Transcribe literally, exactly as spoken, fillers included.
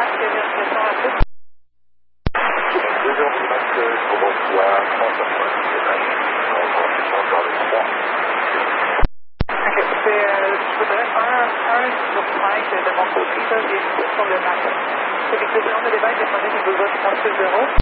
Max, vérification rapide. deux heures du max, je vous reçois trente heures cinq, c'est là. On va encore les trois. Ok, c'est, euh, je voudrais un, un sur cinq de mon côté, ça, j'ai sur le matin. C'est l'explosion de l'évêque des premiers des deux heures trente-six zéro.